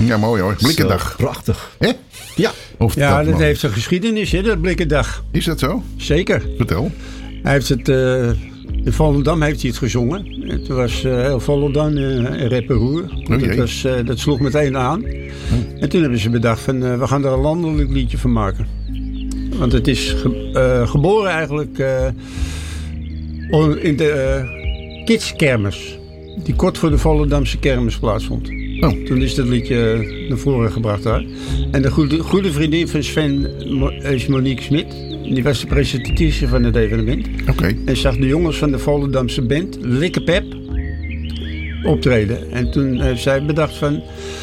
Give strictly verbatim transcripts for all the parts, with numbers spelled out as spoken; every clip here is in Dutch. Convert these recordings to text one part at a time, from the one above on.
Ja, mooi hoor. Blikkendag. Zo, prachtig. Hè? Ja. Of Ja, dat man. heeft een geschiedenis, hè, dat Blikkendag. Is dat zo? Zeker. Vertel. Hij heeft het, uh, in Volendam heeft hij het gezongen. Het was uh, heel Volendam uh, en Rapperoer. Oh, dat, was, uh, dat sloeg meteen aan. Oh. En toen hebben ze bedacht van, uh, we gaan er een landelijk liedje van maken. Want het is ge, uh, geboren eigenlijk uh, in de uh, kidskermis. Die kort voor de Volendamse kermis plaatsvond. Oh. Toen is dat liedje naar voren gebracht daar. En de goede, goede vriendin van Sven is Monique Smit. Die was de presentatrice van het evenement. Okay. En zag de jongens van de Volendamse band, Likke Pep, optreden. En toen heeft zij bedacht van...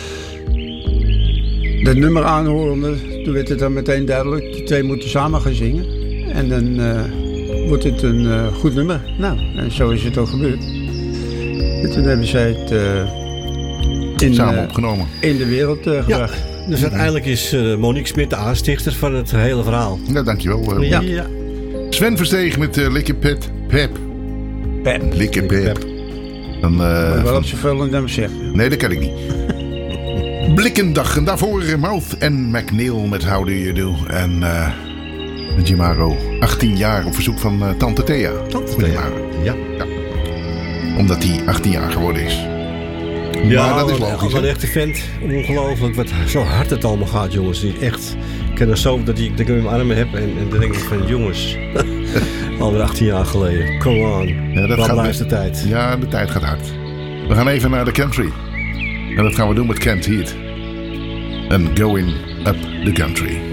dat nummer aanhorende, toen werd het dan meteen duidelijk. Die twee moeten samen gaan zingen. En dan uh, wordt het een uh, goed nummer. Nou, en zo is het ook gebeurd. En toen hebben zij het... Uh, In, samen opgenomen. Uh, in de wereld uh, gebracht. Ja, dus uiteindelijk is uh, Monique Smit de aanstichter van het hele verhaal. Ja, dankjewel. Uh, ja. ja. Sven Versteeg met uh, Likke Pet. Pep. Pep. Likke Pep. Dan, uh, wel van... op zoveel dan zeggen. Nee, dat kan ik niet. Blikkendag. En daarvoor uh, Mouth en McNeil met How Do You Do. En uh, Jimaro. achttien jaar op verzoek van uh, Tante Thea. Tante Thea. Ja. ja. Omdat hij achttien jaar geworden is. Ja, maar dat is logisch. Een echte vent. Ongelooflijk wat zo hard het allemaal gaat, jongens. Die echt, ik ken er zo dat, die, dat ik hem in mijn armen heb. En, en dan denk ik van, jongens. Alweer achttien jaar geleden. Come on. Ja, dat Wat gaat blijft de tijd. Ja, de tijd gaat hard. We gaan even naar de country. En dat gaan we doen met Kent Heat. En Going Up the Country.